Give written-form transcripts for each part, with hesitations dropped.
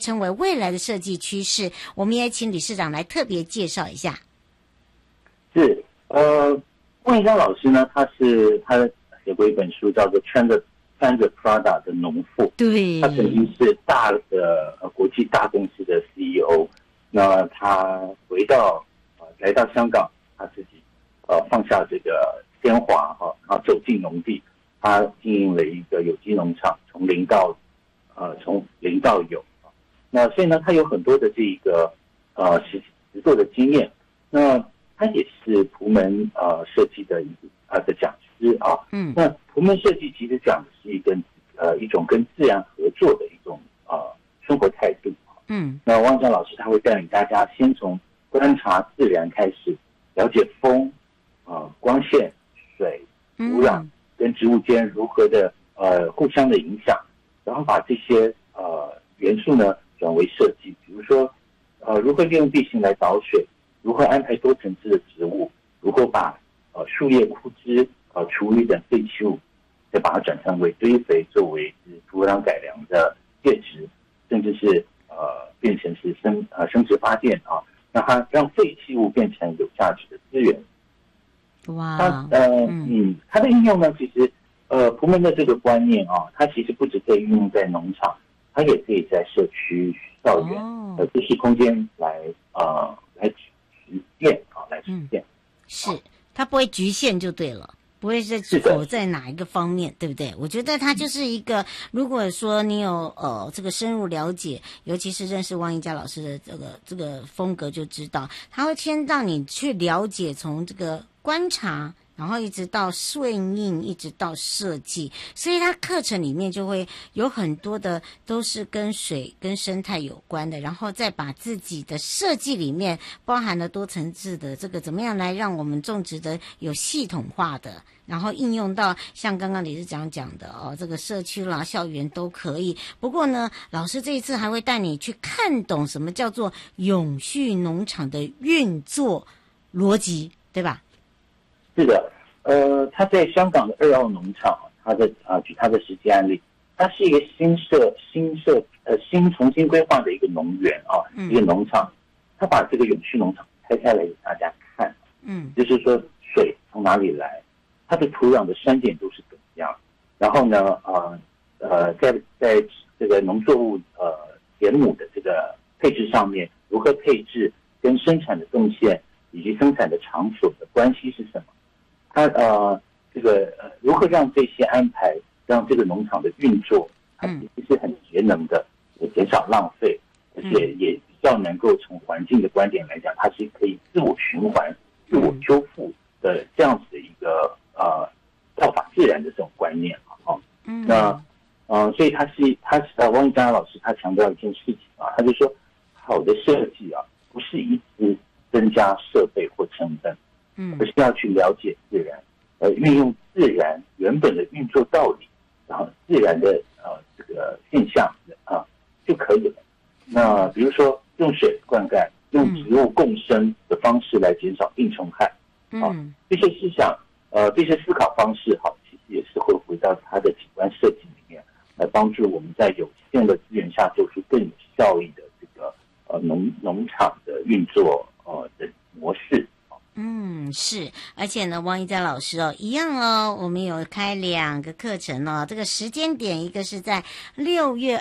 称为未来的设计趋势，我们也请理事长来特别介绍一下。 是，汪一章老师呢，他写过一本书叫做穿着 Prada 的农妇， 对， 他曾经是大的国际大公司的 CEO， 那他来到香港，他自己放下这个鲜华然后走进农地，他经营了一个有机农场，从零到有，那所以呢，他有很多的这个实作的经验，那他也是蒲门设计的讲师啊。那蒲门设计其实讲的是一种跟自然合作的一种生活态度。那汪江老师他会带领大家先从观察自然开始，了解风、光线、水、土壤跟植物间如何的互相的影响，然后把这些元素呢转为设计，比如说如何利用地形来导水，如何安排多层次的植物，如何把树叶、枯枝、厨余等废弃物再把它转成为堆肥，作为土壤改良的介质，甚至是变成是生殖发电啊，让它让废弃物变成有价值的资源。 哇， 它的应用呢，其实蒲门的这个观念它其实不只可以运用在农场，它也可以在社区、校园、都市空间来实践。 是，它不会局限就对了。不会是否在哪一个方面，对不对？我觉得它就是一个，如果说你有这个深入了解，尤其是认识汪一佳老师的这个风格，就知道他会先让你去了解，从这个观察，然后一直到顺应，一直到设计，所以它课程里面就会有很多的都是跟水跟生态有关的，然后再把自己的设计里面包含了多层次的这个怎么样来让我们种植的有系统化的，然后应用到像刚刚理事长讲的这个社区啦、校园都可以。不过呢，老师这一次还会带你去看懂什么叫做永续农场的运作逻辑，对吧？ 是的，他在香港的2号农场，举他的实际案例，它是一个新重新规划的一个农园一个农场，他把这个永续农场拆开来给大家看，就是说水从哪里来，它的土壤的酸碱度是怎么样，然后呢，在这个农作物田亩的这个配置上面，如何配置跟生产的动线以及生产的场所的关系是什么？它如何让这些安排，让这个农场的运作，它其实是很节能的，也减少浪费，而且也比较能够从环境的观点来讲，它是可以自我循环、自我修复的这样子的一个效法自然的这种观念所以汪一佳老师他强调一件事情他就说，好的设计不是一直增加设备或成本，而是要去了解自然，运用自然原本的运作道理，然后自然的这个现象就可以了。那比如说用水灌溉，用植物共生的方式来减少病虫害，这些思想这些思考方式其实也是会回到它的景观设计里面，来帮助我们在有限的资源下做出更有效益的这个农场的运作的模式。 是，而且呢，汪一佳老师一样我们有开2个课程这个时间点，一个是在6月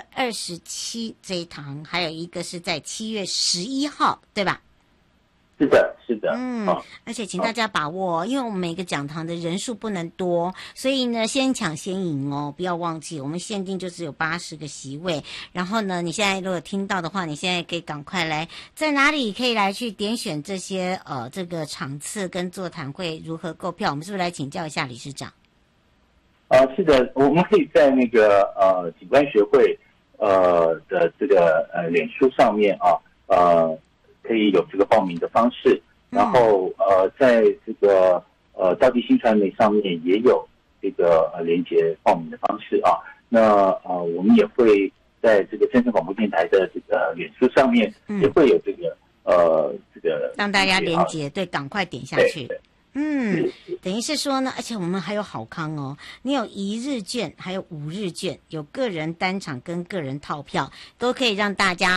27这一堂，还有一个是在7月11号，对吧？ 是的，是的。 而且请大家把握，因为我们每个讲堂的人数不能多，所以呢，先抢先赢不要忘记，我们限定就只有80个席位。然后呢，你现在如果听到的话，你现在可以赶快来，在哪里可以来去点选这些这个场次跟座谈会如何购票？我们是不是来请教一下理事长？ 是的，我们可以在那个景观学会的这个脸书上面可以有这个报名的方式，然后在这个道地新传媒上面也有这个连结报名的方式那我们也会在这个真声广播电台的这个脸书上面也会有这个这个让大家连结，对，赶快点下去。等于是说呢，而且我们还有好康你有1日券，还有5日券，有个人单场跟个人套票，都可以让大家